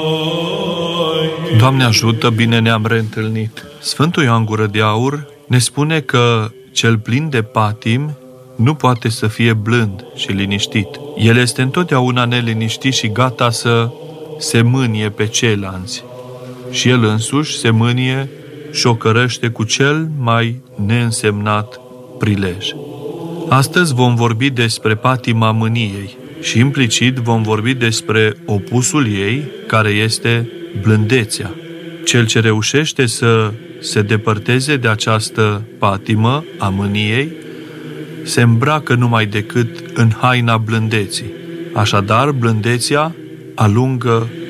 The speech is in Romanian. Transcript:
Doamne ajută, bine ne-am reîntâlnit! Sfântul Ioan Gură de Aur ne spune că cel plin de patim nu poate să fie blând și liniștit. El este întotdeauna neliniștit și gata să se mânie pe ceilalți. Și el însuși se mânie și o cărăște cu cel mai neînsemnat prilej. Astăzi vom vorbi despre patima mâniei și implicit vom vorbi despre opusul ei, care este blândețea. Cel ce reușește să se depărteze de această patimă a mâniei se îmbracă numai decât în haina blândeții. Așadar, blândețea alungă